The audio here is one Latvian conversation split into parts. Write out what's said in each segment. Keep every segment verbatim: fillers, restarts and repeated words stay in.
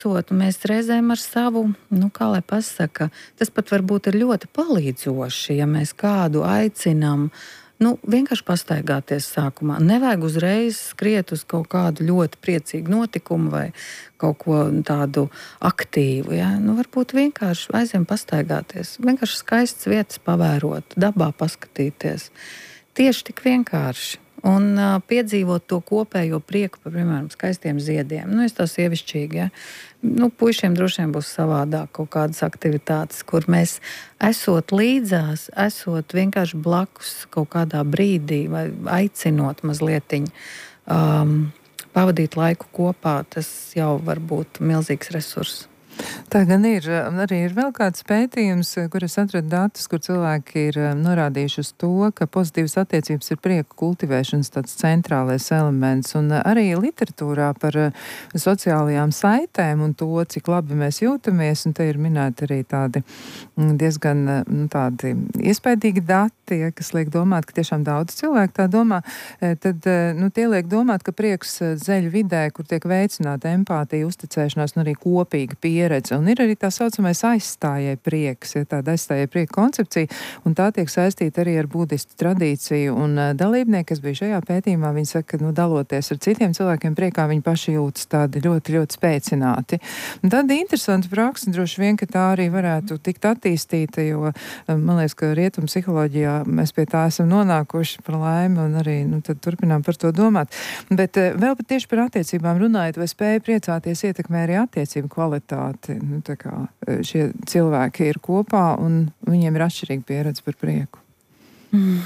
Esot, mēs reizēm ar savu, nu, kā lai pasaka, tas pat varbūt ir ļoti palīdzoši, ja mēs kādu aicinām, nu, vienkārši pastaigāties sākumā. Nevajag uzreiz skriet uz kaut kādu ļoti priecīgu notikumu vai kaut ko tādu aktīvu. Ja? Nu, varbūt vienkārši aiziem pastaigāties, vienkārši skaistas vietas pavērot, dabā paskatīties. Tieši tik vienkārši. Un uh, piedzīvot to kopējo prieku par, piemēram, skaistiem ziediem. Nu, es tā sievišķīgi, ja. Nu, puišiem droši vien būs savādāk kaut kādas aktivitātes, kur mēs esot līdzās, esot vienkārši blakus kaut kādā brīdī vai aicinot mazlietiņ um, pavadīt laiku kopā, tas jau var būt milzīgs resurss. Tā gan ir. Arī ir vēl kāds pētījums, kur es atradu datus, kur cilvēki ir norādījuši uz to, ka pozitīvas attiecības ir prieku kultivēšanas tāds centrālais elements. Un arī literatūrā par sociālajām saitēm un to, cik labi mēs jūtamies, un te ir minēti arī tādi diezgan nu, tādi iespaidīgi dati, ja, kas liek domāt, ka tiešām daudz cilvēku tā domā, tad nu, tie liek domāt, ka prieks zeļu vidē, kur tiek veicināta empātija, uzticēšanās un arī kopīga pieredze. Un ir arī tā saucamais aizstājēja prieks, ja tāda aizstājēja prieka koncepcija, un tā tiek saistīta arī ar budistu tradīciju. Un uh, dalībnieki, kas bija šajā pētījumā, viņi saka, ka nu, daloties ar citiem cilvēkiem priekā, viņi paši jūtas tādi ļoti, ļoti spēcināti. Un tāda interesanta praksa, droši vien, ka tā arī varētu tikt attīstīta, jo um, man liekas, ka rietumu psiholoģijā mēs pie tā esam nonākuši par laimi un arī nu, tad turpinām par to domāt. Bet uh, vēl pat tieši par attiecībām runājot, vai spēja priecāties ietekmē arī attiecību kvalitāti. Nu, tā kā šie cilvēki ir kopā un viņiem ir atšķirīga pieredze par prieku. Mm.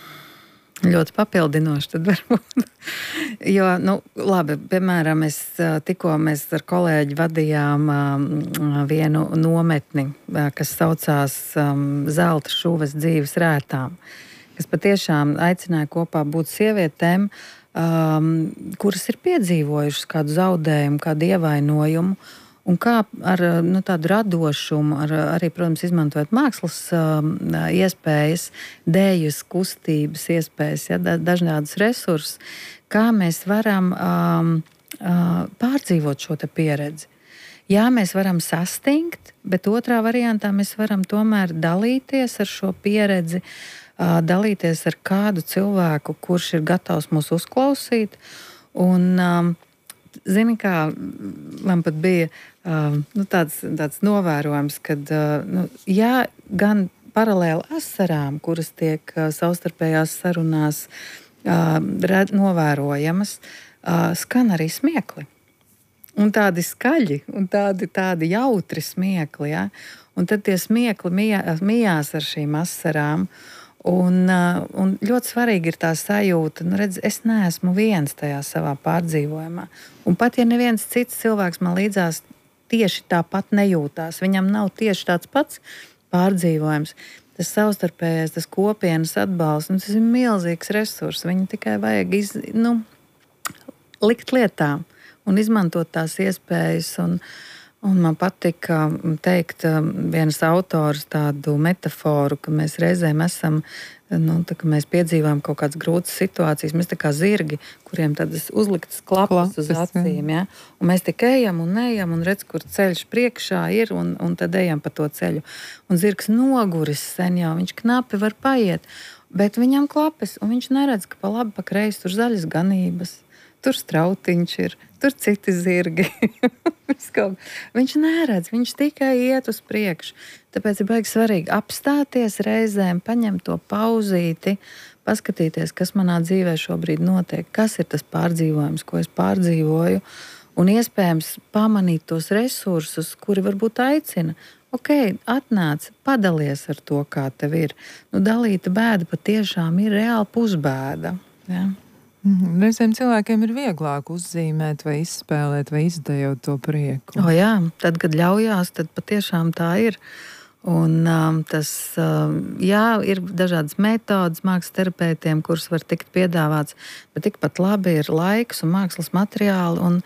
Ļoti papildinoši tad varbūt. Jo, nu, labi, piemēram, es tikko mēs ar kolēģi vadījām um, vienu nometni, kas saucās um, Zelta šuves dzīves rētām, kas patiešām aicināja kopā būt sievietēm, um, kuras ir piedzīvojušas kādu zaudējumu, kādu ievainojumu. Un kā ar nu, tādu radošumu, ar, arī, protams, izmantojot mākslas um, iespējas, dēļas, kustības iespējas, ja, dažādas resursus, kā mēs varam um, uh, pārdzīvot šo te pieredzi. Jā, mēs varam sastingt, bet otrā variantā mēs varam tomēr dalīties ar šo pieredzi, uh, dalīties ar kādu cilvēku, kurš ir gatavs mūs uzklausīt. Un, um, Zini, kā man pat bija uh, nu, tāds, tāds novērojums, ka uh, nu, jā, gan paralēli asarām, kuras tiek uh, savstarpējās sarunās uh, red, novērojamas, uh, skan arī smiekli. Un tādi skaļi, un tādi, tādi jautri smiekli. Ja? Un tad tie smiekli mijā, mijās ar šīm asarām. Un, un ļoti svarīgi ir tā sajūta, nu redz, es neesmu viens tajā savā pārdzīvojumā. Un pat ja neviens cits cilvēks man līdzās tieši tāpat nejūtās, viņam nav tieši tāds pats pārdzīvojums, tas savstarpējais, tas kopienas atbalsts, nu, tas ir milzīgs resurs. Viņu tikai vajag iz, nu, likt lietā un izmantot tās iespējas. Un, Un man patika teikt vienas autoras tādu metaforu, ka mēs reizēm esam, nu, tā, ka mēs piedzīvojam kaut kādas grūtas situācijas. Mēs tā kā zirgi, kuriem tādas uzliktas klapas uz acīm. Ja? Un mēs tik ejam un ejam un redz, kur ceļš priekšā ir un, un tad ejam pa to ceļu. Un zirgs noguris sen jau, viņš knapi var paiet, bet viņam klapes un viņš neredz, ka pa labi, pa kreisi tur zaļas ganības. Tur strautiņš ir, tur citi zirgi. Viņš neredz, viņš tikai iet uz priekšu. Tāpēc ir baigi svarīgi apstāties reizēm, paņemt to pauzīti, paskatīties, kas manā dzīvē šobrīd notiek, kas ir tas pārdzīvojums, ko es pārdzīvoju, un iespējams pamanīt tos resursus, kuri varbūt aicina. Ok, atnāc, padalies ar to, kā tev ir. Nu, dalīta bēda patiešām ir reāli pusbēda. Ja? Reizēm cilvēkiem ir vieglāk uzzīmēt vai izspēlēt vai izdejot to prieku. O jā, tad, kad ļaujās, tad patiešām tā ir. Un um, tas, um, jā, ir dažādas metodas mākslas terapeitiem, kuras var tikt piedāvāts, bet tikpat labi ir laiks un mākslas materiāli un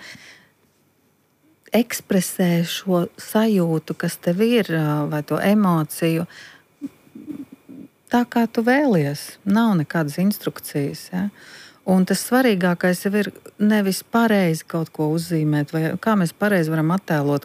ekspresē šo sajūtu, kas tev ir, vai to emociju, tā kā tu vēlies. Nav nekādas instrukcijas, ja? Un tas svarīgākais jau ir nevis pareizi kaut ko uzzīmēt, vai kā mēs pareizi varam attēlot